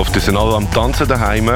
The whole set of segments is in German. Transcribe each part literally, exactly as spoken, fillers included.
Die sind alle am Tanzen daheim.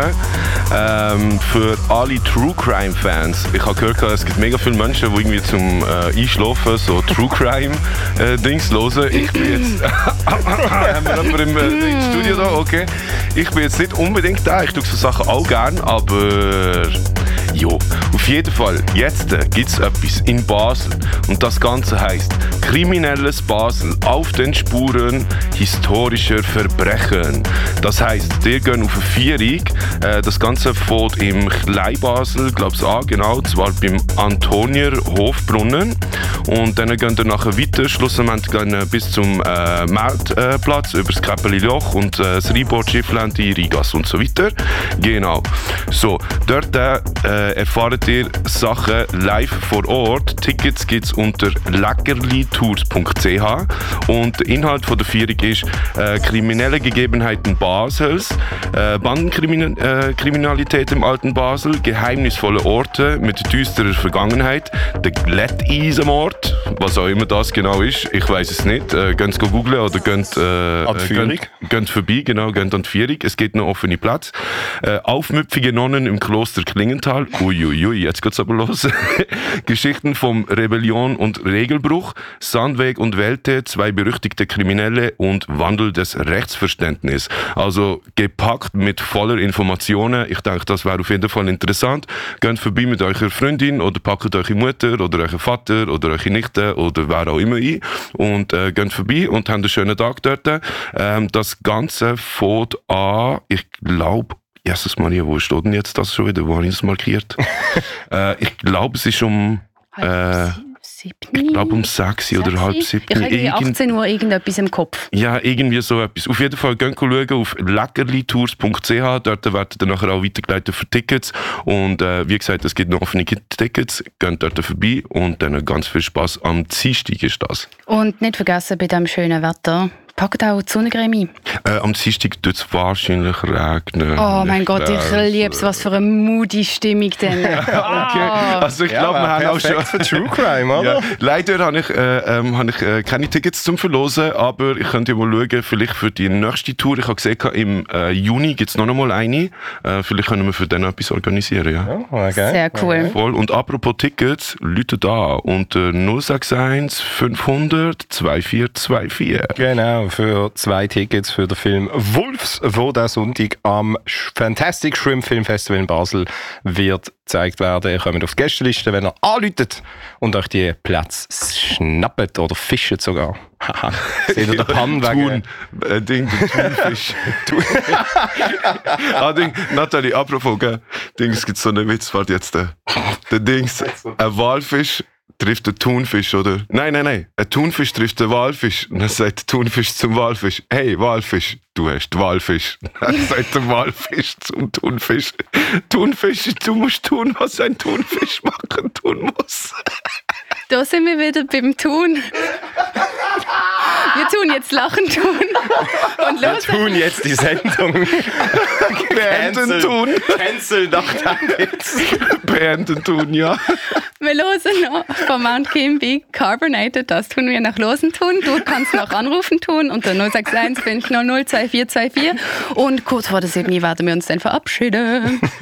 Ähm, für alle True Crime Fans. Ich habe gehört, es gibt mega viele Menschen, die irgendwie zum äh, Einschlafen so True Crime äh, Dings hören. Ich bin jetzt... haben wir jemanden im, äh, im Studio da? Okay. Ich bin jetzt nicht unbedingt da. Ich tue so Sachen auch gern, aber... Jo, auf jeden Fall, jetzt äh, gibt es etwas in Basel und das Ganze heisst Kriminelles Basel auf den Spuren historischer Verbrechen. Das heisst, ihr geht auf eine Vierung, äh, das Ganze fängt im Kleinbasel, glaube ich, an, genau, zwar beim Antonier Hofbrunnen und dann geht ihr nachher weiter, schlussendlich gehen bis zum äh, Marktplatz, äh, über das Käppeli-Loch und äh, das Rheinbahn-Schiffland, die Rigas und so weiter. Genau. So, dort äh, erfahrt ihr Sachen live vor Ort. Tickets gibt es unter leckerlitours punkt c h und der Inhalt von der Führung ist äh, kriminelle Gegebenheiten Basels, äh, Bandenkriminalität äh, im alten Basel, geheimnisvolle Orte mit düsterer Vergangenheit, der Glätteisenmord, was auch immer das genau ist, ich weiß es nicht. Äh, Geht googeln oder geht, äh, an die Führung. Geht, geht vorbei, genau, geht an die Führung. Es gibt noch offene Platz. Äh, aufmüpfige Nonnen im Kloster Klingenthal. Uiuiui, ui, jetzt geht's aber los. Geschichten vom Rebellion und Regelbruch, Sandweg und Welte, zwei berüchtigte Kriminelle und Wandel des Rechtsverständnisses. Also gepackt mit voller Informationen. Ich denke, das wäre auf jeden Fall interessant. Geht vorbei mit eurer Freundin oder packt eure Mutter oder euren Vater oder eure Nichte oder wer auch immer ein und äh, geht vorbei und habt einen schönen Tag dort. Ähm, das Ganze fängt an, ich glaube, Jesus Maria, wo steht denn jetzt das schon wieder? Wo habe ich das markiert? äh, ich glaube, es ist um... Äh, ich glaube um sechs oder halb sieben. Ich habe irgendwie achtzehn Uhr irgendetwas im Kopf. Ja, irgendwie so etwas. Auf jeden Fall gehen schauen auf leckerlitours punkt c h. Dort werden dann nachher auch weitergeleitet für Tickets. Und äh, wie gesagt, es gibt noch offene Tickets. Geht dort vorbei und dann ganz viel Spass. Am Dienstag ist das. Und nicht vergessen, bei diesem schönen Wetter, packt auch die Sonnencreme ein. Äh, am Dienstag wird es wahrscheinlich regnen. Oh mein Gott, ich liebe es. Was für eine moody Stimmung denn. Okay, also ich Ja, glaube, wir haben auch schon... für True Crime, oder? Ja. Leider habe ich, äh, ähm, habe ich äh, keine Tickets zum Verlosen, aber ich könnte mal schauen, vielleicht für die nächste Tour. Ich habe gesehen, im äh, Juni gibt es noch einmal eine. Äh, vielleicht können wir für den etwas organisieren. Ja. Oh, okay. Sehr cool. Okay. Voll. Und apropos Tickets, Leute da unter null sechs eins fünfhundert vierundzwanzig vierundzwanzig. Genau, für zwei Tickets für den Film Wolfs, wo der Sonntag am Fantastic Shrimp Film Festival in Basel wird gezeigt werden. Ihr kommt auf die Gästeliste, wenn ihr anruft und euch die Plätze schnappt oder fischt sogar. Haha. Seht ihr den Pan wegen... Thun, äh, Ding, der Thunfisch. Thun. ah, Ding, Nathalie, apropos, gell? Ding, es gibt so einen Witz, warte jetzt. Der, der Dings, ein Walfisch trifft den Thunfisch, oder? Nein, nein, nein. Ein Thunfisch trifft den Walfisch. Und dann sagt der Thunfisch zum Walfisch: Hey, Walfisch, du hast Walfisch. Dann sagt der Walfisch zum Thunfisch: Thunfisch, du musst tun, was ein Thunfisch machen tun muss. Da sind wir wieder beim Tun. Wir tun jetzt Lachen tun. Und Wir los. tun jetzt die Sendung. Beenden tun. Cancel nach dem Witz. Beenden tun, ja. Wir hören noch von Mount Kimby Carbonated. Das tun wir nach Losen tun. Du kannst noch anrufen tun unter null sechs eins fünf null null zwei vier zwei vier. Und kurz vor der sieben werden wir uns dann verabschieden.